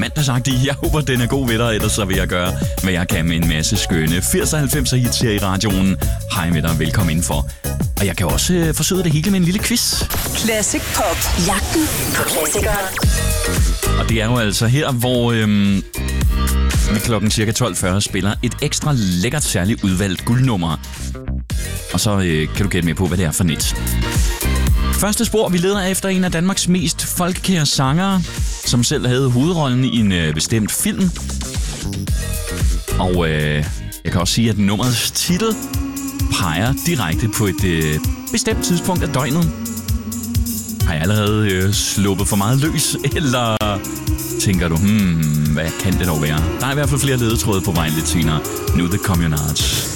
mandagsagtig. Jeg håber, den er god ved dig, ellers så vil jeg gøre, hvad jeg kan med en masse skønne 80'er og 90'er hits her i radioen. Hej med dig, velkommen indenfor. Og jeg kan også forsøge det hele med en lille quiz. Classic Pop. Jagten på klassikere. Og det er jo altså her, hvor vi klokken cirka 12.40 spiller et ekstra lækkert, særligt udvalgt guldnummer. Og så kan du gætte med på, hvad det er for net. Første spor, vi leder efter en af Danmarks mest folkekære sangere, som selv havde hovedrollen i en bestemt film. Og jeg kan også sige, at nummerets titel peger direkte på et bestemt tidspunkt af døgnet. Har jeg allerede sluppet for meget løs, eller tænker du, hvad kan det dog være? Der er i hvert fald flere ledetråde på vejen lidt senere. Nu The Communards.